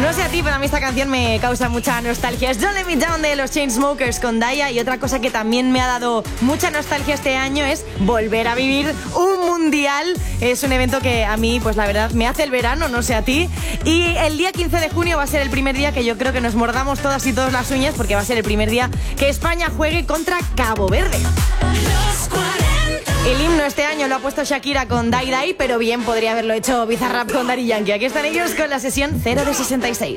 No sé a ti, pero a mí esta canción me causa mucha nostalgia. Es Don't Let Me Down de los Chainsmokers con Daya. Y otra cosa que también me ha dado mucha nostalgia este año es volver a vivir un mundial. Es un evento que a mí, pues la verdad, me hace el verano, no sé a ti. Y el día 15 de junio va a ser el primer día que yo creo que nos mordamos todas y todos las uñas, porque va a ser el primer día que España juegue contra Cabo Verde. El himno este año lo ha puesto Shakira con Die Die, pero bien podría haberlo hecho Bizarrap con Daddy Yankee. Aquí están ellos con la sesión 0 de 66.